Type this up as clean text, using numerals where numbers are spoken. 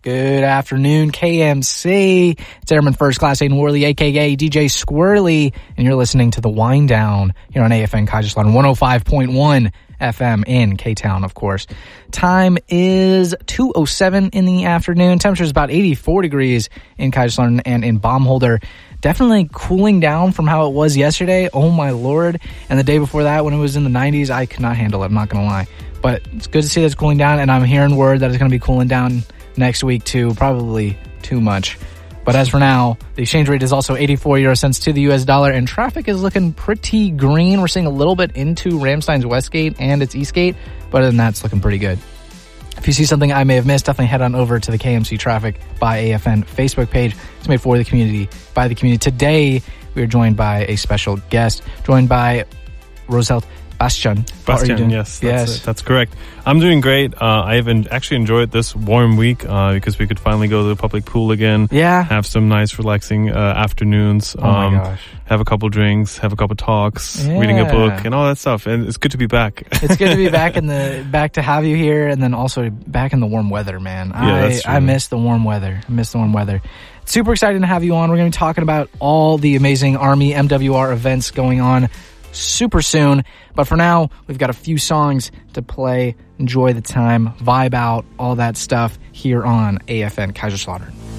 Good afternoon, KMC. It's Airman First Class Aiden Worley, a.k.a. DJ Squirrely, and you're listening to The Wind Down here on AFN Kaiserslautern 105.1 FM in K-Town, of course. Time is 2:07 in the afternoon. Temperature is about 84 degrees in Kaiserslautern and in Baumholder. Definitely cooling down from how it was yesterday. Oh, my Lord. And the day before that, when it was in the 90s, I could not handle it. I'm not going to lie. But it's good to see that it's cooling down, and I'm hearing word that it's going to be cooling down next week too, probably too much. But as for now, the exchange rate is also 84 euro cents to the US dollar, and traffic is looking pretty green. We're seeing a little bit into Ramstein's Westgate and its Eastgate, but other than that, it's looking pretty good. If you see something I may have missed, definitely head on over to the KMC Traffic by AFN Facebook page. It's made for the community, by the community. Today, we are joined by a special guest, joined by Roselt Bastian. Yes, that's correct. I'm doing great. I've actually enjoyed this warm week because we could finally go to the public pool again. Yeah. Have some nice relaxing afternoons. Oh my gosh. Have a couple drinks, have a couple talks, reading a book and all that stuff. And it's good to be back. It's good to be back to have you here, and then also back in the warm weather, man. That's true. I miss the warm weather. Super excited to have you on. We're going to be talking about all the amazing Army MWR events going on super soon. But for now, we've got a few songs to play. Enjoy the time, vibe out, all that stuff here on AFN Kaiserslautern.